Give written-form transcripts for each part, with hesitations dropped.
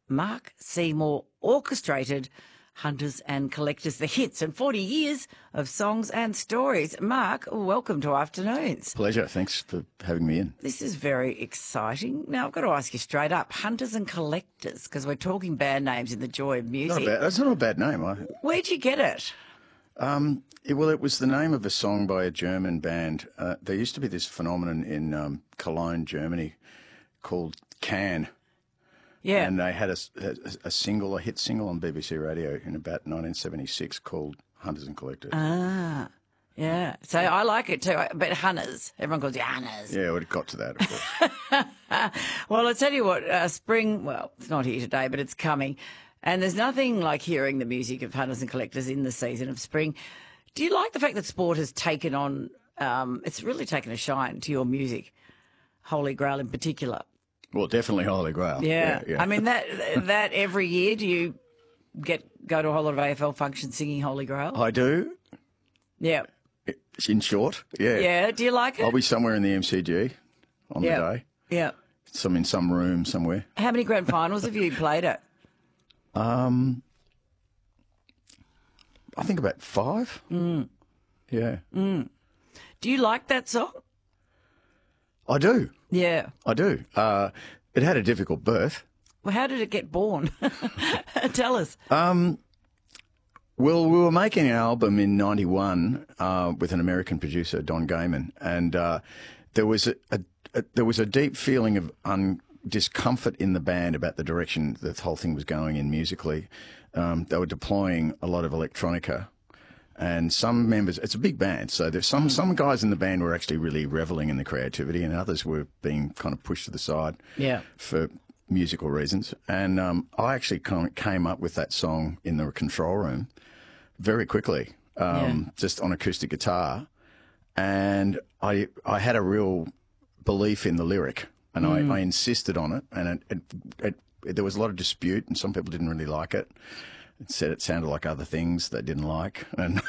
Mark Seymour orchestrated Hunters and Collectors, the hits and 40 years of songs and stories. Mark, welcome to Afternoons. Pleasure. Thanks for having me in. This is very exciting. Now, I've got to ask you straight up, Hunters and Collectors, because we're talking band names in the joy of music. That's not a bad name. Where'd you get it? Well, it was the name of a song by a German band. There used to be this phenomenon in Cologne, Germany, called Can. Yeah. And they had a hit single on BBC Radio in about 1976 called Hunters and Collectors. Ah, yeah. So I like it too. But Hunters, everyone calls you Hunters. Yeah, well, it got to that, of course. Well, I tell you what, spring, well, it's not here today, but it's coming. And there's nothing like hearing the music of Hunters and Collectors in the season of spring. Do you like the fact that sport has taken on, it's really taken a shine to your music, Holy Grail in particular? Well, definitely Holy Grail. Yeah. Yeah. I mean, that every year, do you go to a whole lot of AFL functions singing Holy Grail? I do, Yeah. in short. Yeah. Yeah. Do you like it? I'll be somewhere in the MCG on the day. Yeah. In some room somewhere. How many grand finals have you played at? I think about 5. Yeah. Do you like that song? I do. Yeah. I do. It had a difficult birth. Well, how did it get born? Tell us. Well, we were making an album in '91 with an American producer, Don Gaiman, and there was a deep feeling of discomfort in the band about the direction the whole thing was going in musically. They were deploying a lot of electronica. And some members, it's a big band, so there's some guys in the band were actually really reveling in the creativity, and others were being kind of pushed to the side for musical reasons. And I actually came up with that song in the control room very quickly, just on acoustic guitar. And I had a real belief in the lyric, and I insisted on it, and there was a lot of dispute, and some people didn't really like it. It said it sounded like other things they didn't like. And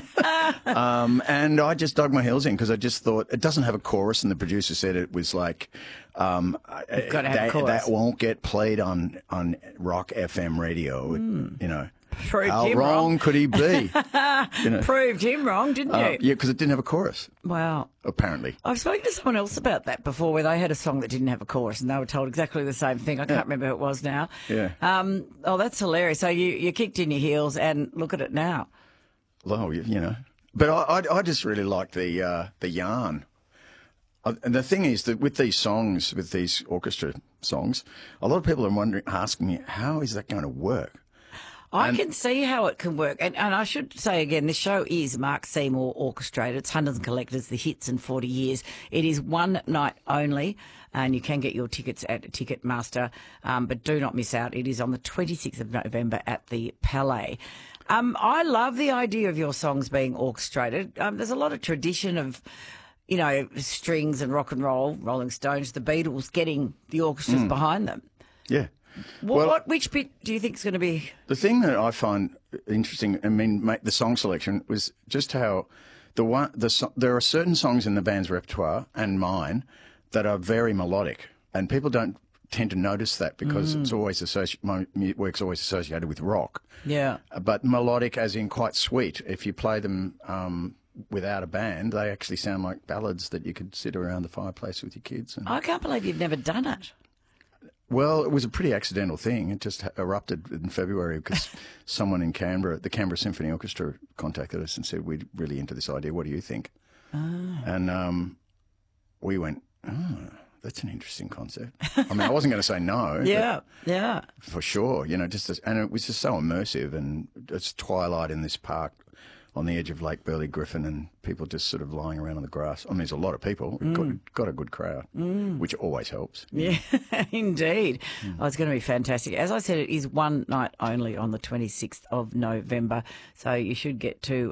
and I just dug my heels in because I just thought it doesn't have a chorus, and the producer said it was like You've got to have a chorus. that won't get played on Rock FM radio. You know, Proved how him wrong could he be? You know? Proved him wrong, didn't you? Yeah, because it didn't have a chorus. Wow. Apparently. I've spoken to someone else about that before where they had a song that didn't have a chorus and they were told exactly the same thing. I can't remember who it was now. Yeah. Oh, that's hilarious. So you kicked in your heels and look at it now. Well, you know. But I just really like the yarn. And the thing is that with these songs, with these orchestra songs, a lot of people are asking me, how is that going to work? I can see how it can work. And I should say again, this show is Mark Seymour orchestrated. It's Hunters and Collectors, the hits in 40 years. It is one night only, and you can get your tickets at Ticketmaster. But do not miss out. It is on the 26th of November at the Palais. I love the idea of your songs being orchestrated. There's a lot of tradition of, you know, strings and rock and roll, Rolling Stones, the Beatles getting the orchestras behind them. Yeah. Which bit do you think is going to be? The thing that I find interesting, the song selection was just how there are certain songs in the band's repertoire and mine that are very melodic, and people don't tend to notice that because it's always my work's always associated with rock. Yeah, but melodic, as in quite sweet. If you play them without a band, they actually sound like ballads that you could sit around the fireplace with your kids. I can't believe you've never done it. Well, it was a pretty accidental thing. It just erupted in February because someone in Canberra, the Canberra Symphony Orchestra, contacted us and said, we're really into this idea. What do you think? And we went, that's an interesting concept. I mean, I wasn't going to say no. Yeah. For sure. You know, and it was just so immersive, and it's twilight in this park on the edge of Lake Burley Griffin, and people just sort of lying around on the grass. I mean, there's a lot of people. We've got a good crowd, which always helps. Yeah, indeed. Oh, it's going to be fantastic. As I said, it is one night only on the 26th of November, so you should get to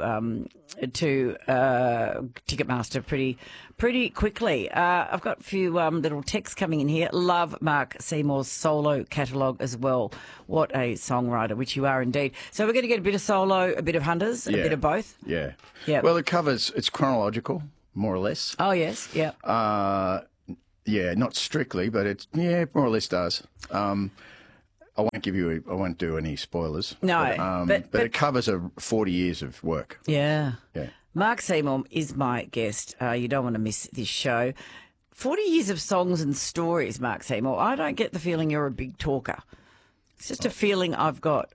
Ticketmaster pretty quickly. I've got a few little texts coming in here. Love Mark Seymour's solo catalogue as well. What a songwriter, which you are indeed. So we're going to get a bit of solo, a bit of Hunters, a bit of both. Yeah. Yeah. Well, it's chronological, more or less. Oh, yes. Yeah. Yeah, not strictly, but more or less does. I won't give you. I won't do any spoilers. No, but it covers 40 years of work. Yeah. Yeah. Mark Seymour is my guest. You don't want to miss this show. 40 years of songs and stories, Mark Seymour. I don't get the feeling you're a big talker. It's just a feeling I've got.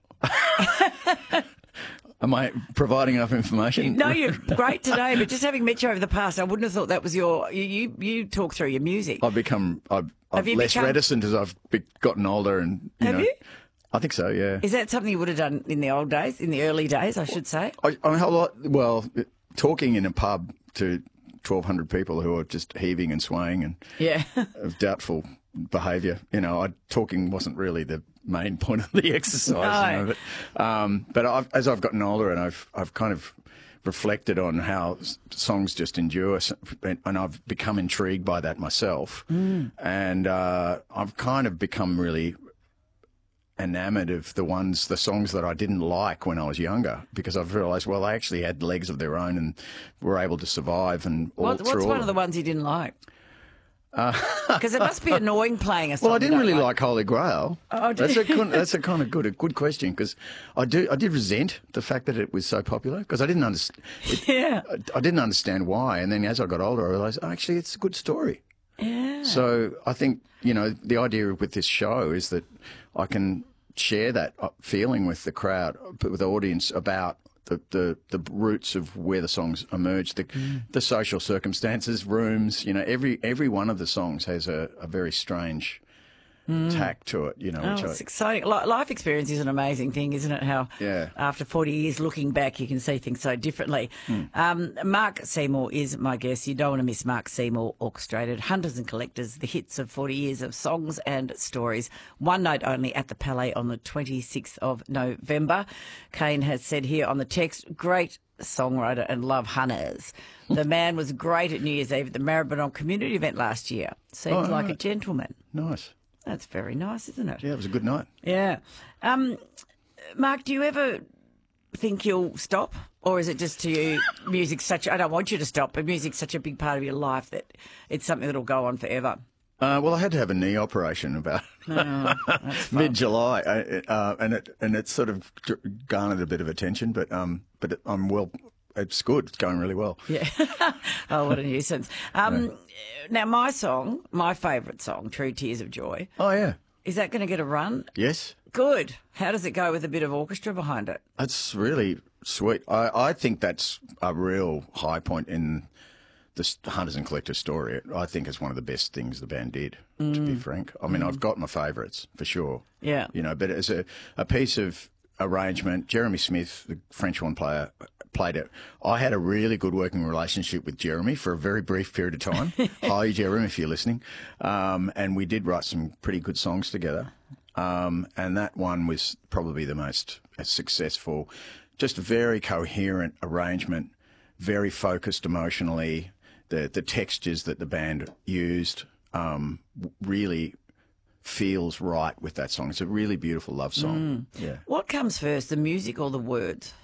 Am I providing enough information? No, you're great today, but just having met you over the past, I wouldn't have thought that was you talk through your music. I've become less reticent as I've gotten older, and have you? I think so. Yeah. Is that something you would have done in the old days, in the early days, I should say? Well, talking in a pub to 1,200 people who are just heaving and swaying and of doubtful behaviour. Talking wasn't really the main point of the exercise. No. But as I've gotten older, and I've kind of reflected on how songs just endure, and I've become intrigued by that myself. And I've kind of become really enamoured of the songs that I didn't like when I was younger, because I've realised, well, they actually had legs of their own and were able to survive. And what's one of the ones you didn't like? Because it must be annoying playing a song. Well, I didn't really like Holy Grail. Oh, that's a kind of good question, because I did resent the fact that it was so popular, because I didn't understand. I didn't understand why, and then as I got older, I realised actually it's a good story. Yeah. So I think the idea with this show is that I can share that feeling with the crowd, with the audience, about the roots of where the songs emerged, the social circumstances, rooms. Every one of the songs has a very strange tack to it. It's exciting. Life experience is an amazing thing, isn't it? How after 40 years looking back, you can see things so differently. Mark Seymour is my guest. You don't want to miss Mark Seymour Orchestrated, Hunters and Collectors, the hits of 40 years of songs and stories. One night only at the Palais on the 26th of November. Kane has said here on the text, great songwriter and love Hunters. The man was great at New Year's Eve at the Maribyrnong community event last year. Seems like a gentleman. Nice. That's very nice, isn't it? Yeah, it was a good night. Yeah. Mark, do you ever think you'll stop? Or is it just to you, music's I don't want you to stop, but music's such a big part of your life that it's something that'll go on forever? Well, I had to have a knee operation about mid-July, and it sort of garnered a bit of attention, but I'm well. It's good. It's going really well. Yeah. Oh, what a nuisance. Now, my favourite song, True Tears of Joy. Oh, yeah. Is that going to get a run? Yes. Good. How does it go with a bit of orchestra behind it? That's really sweet. I think that's a real high point in the Hunters and Collectors story. I think it's one of the best things the band did, to be frank. I mean, I've got my favourites, for sure. Yeah. But as a piece of arrangement, Jeremy Smith, the French horn player, played it. I had a really good working relationship with Jeremy for a very brief period of time. Hi, Jeremy, if you're listening. And we did write some pretty good songs together. And that one was probably the most successful. Just a very coherent arrangement, very focused emotionally. The textures that the band used really feels right with that song. It's a really beautiful love song. Yeah. What comes first, the music or the words?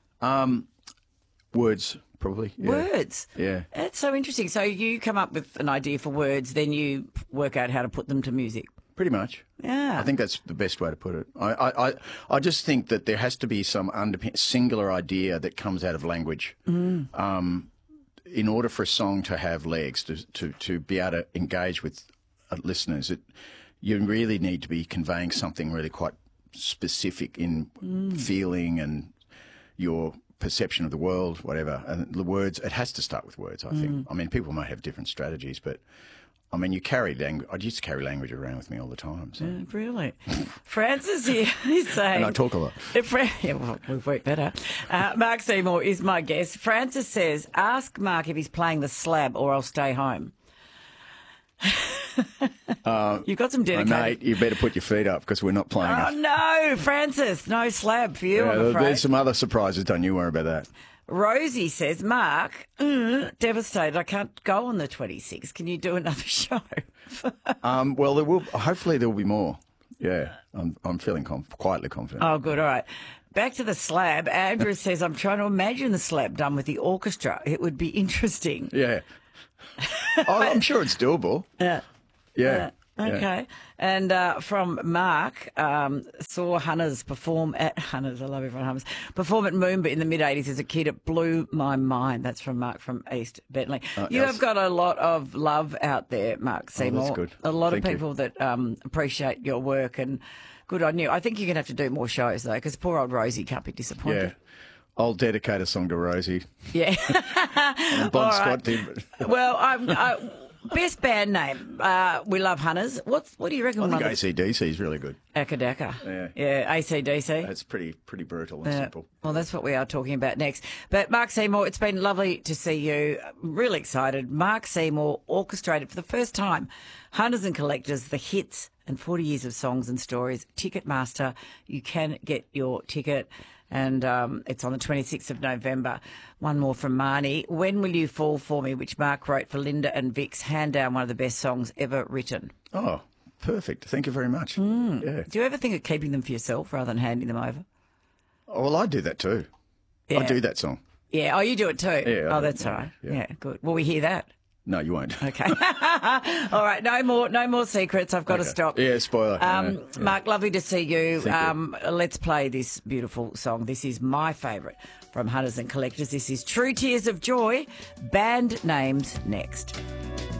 Words, probably. Yeah. Words? Yeah. That's so interesting. So you come up with an idea for words, then you work out how to put them to music. Pretty much. Yeah. I think that's the best way to put it. I just think that there has to be some singular idea that comes out of language. In order for a song to have legs, to be able to engage with listeners, you really need to be conveying something really quite specific in feeling and your perception of the world, whatever. And the words, it has to start with words, I think. I mean, people might have different strategies, but I mean, I used to carry language around with me all the time. So. Yeah, really? Francis here is saying... And I talk a lot. Yeah, well, we've worked better. Mark Seymour is my guest. Francis says, ask Mark if he's playing the slab or I'll stay home. You've got some dedicated... Mate, you better put your feet up because we're not playing it. Oh, no, Francis, no slab for you, I'm afraid. There's some other surprises, don't you worry about that. Rosie says, Mark, devastated, I can't go on the 26th. Can you do another show? Well, hopefully there will be more. Yeah, I'm feeling quietly confident. Oh, good, all right. Back to the slab. Andrew says, I'm trying to imagine the slab done with the orchestra. It would be interesting. Yeah. I'm sure it's doable. Yeah. Yeah. Okay. And from Mark, saw Hunters perform at Hunters. I love everyone Hunters. Perform at Moomba in the mid-'80s as a kid. It blew my mind. That's from Mark from East Bentley. You have got a lot of love out there, Mark Seymour. That's good. A lot Thank of people that appreciate your work, and good on you. I think you're going to have to do more shows, though, because poor old Rosie can't be disappointed. Yeah. I'll dedicate a song to Rosie. Yeah. And Bon Scott did. Well, best band name. We love Hunters. What do you reckon? I think AC/DC is really good. Akadaka. Yeah, AC/DC. That's pretty brutal and simple. Well, that's what we are talking about next. But Mark Seymour, it's been lovely to see you. I'm really excited. Mark Seymour orchestrated for the first time Hunters and Collectors, the hits and 40 years of songs and stories. Ticketmaster. You can get your ticket. And it's on the 26th of November. One more from Marnie. When Will You Fall For Me, which Mark wrote for Linda and Vix, hand down one of the best songs ever written. Oh, perfect. Thank you very much. Yeah. Do you ever think of keeping them for yourself rather than handing them over? Oh, well, I do that too. Yeah. I do that song. Yeah. Oh, you do it too? Yeah. Oh, that's all right. Yeah, good. Will we hear that? No, you won't. Okay. All right. No more secrets. I've got to stop. Yeah, spoiler. Mark, lovely to see you. Thank you. Let's play this beautiful song. This is my favourite from Hunters and Collectors. This is True Tears of Joy. Band names next.